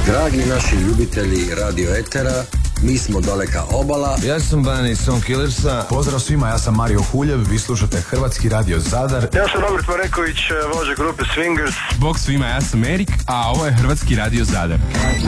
Dragi naši ljubitelji radio etera, mi smo Daleka obala. Ja sam Bani Son Killersa. Pozdrav svima, ja sam Mario Huljev, vi slušate Hrvatski radio Zadar. Ja sam Robert Mareković, vođa grupe Swingers. Bog svima, ja sam Erik, a ovo je Hrvatski radio Zadar.